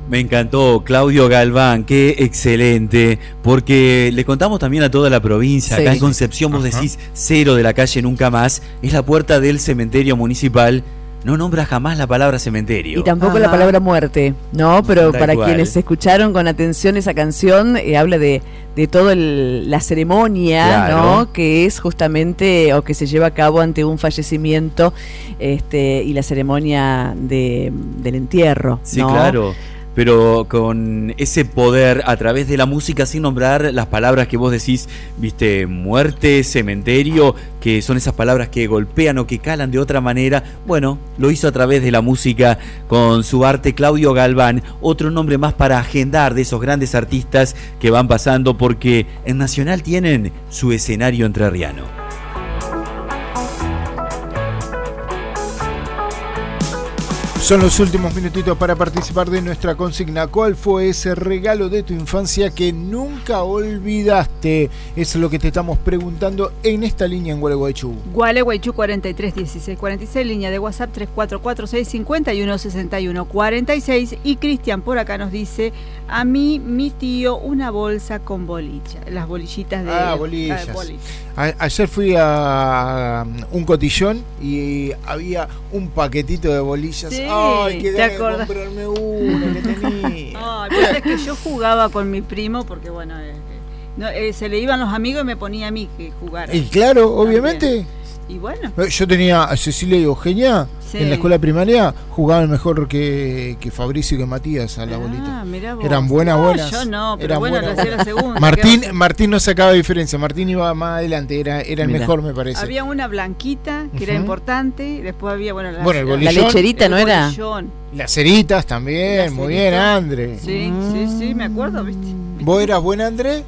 Me encantó, Claudio Galván, qué excelente, porque le contamos también a toda la provincia, Sí. acá en Concepción vos decís cero de la calle nunca más, es la puerta del cementerio municipal, no nombra jamás la palabra cementerio. Y tampoco Ajá. la palabra muerte, ¿no? Pero Tal para cual. quienes escucharon con atención esa canción, habla de toda la ceremonia, Claro. ¿no? Que es justamente, o que se lleva a cabo ante un fallecimiento, y la ceremonia del entierro, Sí, ¿no? claro, pero con ese poder a través de la música sin nombrar las palabras que vos decís, viste, muerte, cementerio, que son esas palabras que golpean o que calan de otra manera. Bueno, lo hizo a través de la música con su arte Claudio Galván, otro nombre más para agendar de esos grandes artistas que van pasando, porque en Nacional tienen su escenario entrerriano. Son los últimos minutitos para participar de nuestra consigna. ¿Cuál fue ese regalo de tu infancia que nunca olvidaste? Eso es lo que te estamos preguntando en esta línea en Gualeguaychú. Gualeguaychú 43 16 46, línea de WhatsApp 3446 51 61 46. Y Cristian por acá nos dice: a mí, mi tío, una bolsa con bolilla. Las bolillitas de. Bolillas. Ayer fui a un cotillón y había un paquetito de bolillas. Sí, Ay, qué ¿te ganas de acordás? comprarme una que tenía. Ay, pues es que yo jugaba con mi primo porque, bueno, se le iban los amigos y me ponía a mí que jugara. Y claro, obviamente. Y bueno, Yo tenía a Cecilia y Eugenia sí. en la escuela primaria, jugaban mejor que Fabricio y que Matías a la bolita. Mirá vos. Eran buenas. Yo no, pero Eran bueno, buenas. la hacía la segunda. Martín no sacaba diferencia, Martín iba más adelante, era el Mirá. mejor, me parece. Había una blanquita que era Ujú. importante, y después había, bueno, El La bolillón. lecherita, ¿no era? bolillón. Las ceritas también, Las muy ceritas. bien, André. Sí, me acuerdo, ¿viste? ¿Vos eras buen André?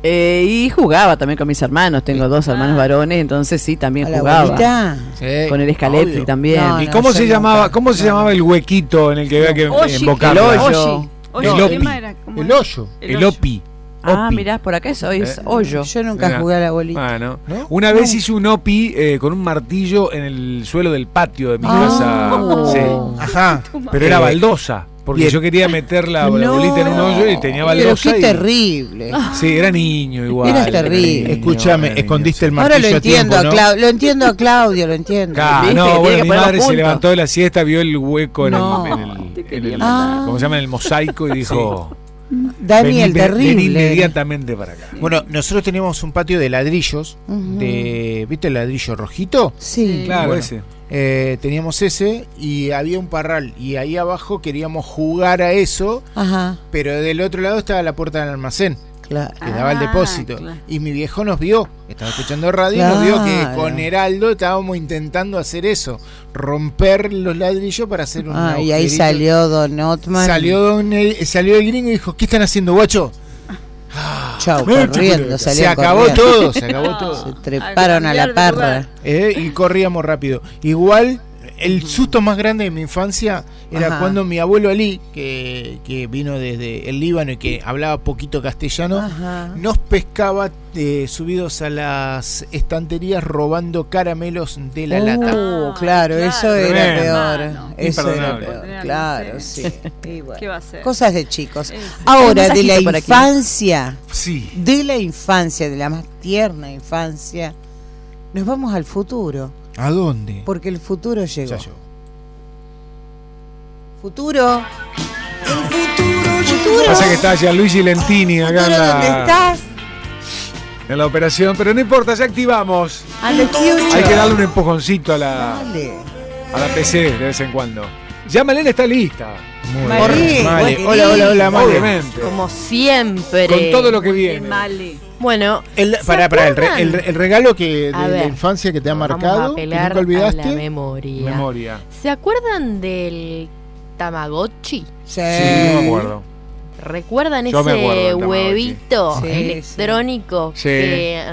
Y jugaba también con mis hermanos, tengo dos hermanos varones, entonces sí, también ¿A la jugaba. abuelita? Sí, Con el Escaletri obvio. también. No, ¿Y no, cómo yo se llamaba, nunca. cómo se llamaba el huequito en el que había que Oye, embocarla? el hoyo. Oye, El ¿qué opi. más era? ¿Cómo El era? hoyo. El opi. Ah, Opi. mirá, por acá eso es hoyo. Yo nunca Mirá. jugué a la bolita. Bueno, ¿No? una vez hice un opi con un martillo en el suelo del patio de mi Oh. casa. Sí. Ajá. Pero era baldosa, porque Bien. yo quería meter la No. bolita en un hoyo y tenía Pero baldosa. qué y- terrible. Sí, era niño igual. Eras terrible. Escúchame, era escondiste el niño, Ahora martillo lo a tiempo, entiendo, ¿no? lo entiendo a Claudio, lo entiendo. Claro, ¿Viste? no, Tiene bueno, que mi ponerlo madre se junto. levantó de la siesta, vio el hueco en No. el matar. ¿cómo se llama? En el mosaico y dijo, Daniel, vení terrible. inmediatamente para acá. Bueno, nosotros teníamos un patio de ladrillos, Ujú. ¿viste el ladrillo rojito? Sí. Claro, Bueno. ese. Teníamos ese y había un parral y ahí abajo queríamos jugar a eso, Ajá, pero del otro lado estaba la puerta del almacén claro. que daba el depósito. Claro. Y mi viejo nos vio, estaba escuchando radio y nos vio que Claro. con Heraldo estábamos intentando hacer eso, romper los ladrillos para hacer un Ah, y ahí agujerito. salió Don Otman. Salió el gringo y dijo: ¿qué están haciendo, guacho? Chau, Mucho corriendo. Se salían acabó corriendo. todo, se acabó No. todo. Se treparon a la cambiar de parra. lugar. Y corríamos rápido. Igual, el susto más grande de mi infancia era Ajá. cuando mi abuelo Ali, que vino desde el Líbano y que hablaba poquito castellano, Ajá. nos pescaba subidos a las estanterías robando caramelos de la lata. Claro, Claro. eso era Tremendo. peor. No, Eso era imperdonable. peor. Claro, sí. Y bueno, ¿Qué va a ser? cosas de chicos. Sí. Ahora, Un de la mensajito por aquí. infancia, Sí. de la más tierna infancia, nos vamos al futuro, ¿A dónde? porque el futuro llegó. Ya llegó. Futuro. El futuro. Pasa que está Gianluigi Lentini acá Futuro, ¿dónde estás? en la operación, pero no importa, ya activamos. A los future. Hay que darle un empujoncito a la Dale. PC de vez en cuando. Ya Malena está lista, Muy Male, bien. Male. bueno, Hola, Male. obviamente. Como siempre. Con todo lo que Muy viene. Male. Bueno, Pará, acuerdan? el regalo que A de la ver, infancia que te ha vamos marcado, a que apelar nunca olvidaste. a la memoria. Memoria. ¿Se acuerdan del Tamagotchi? Sí, Sí, no me acuerdo. ¿Recuerdan Yo me acuerdo ese del Tamagotchi. huevito Sí, electrónico sí. que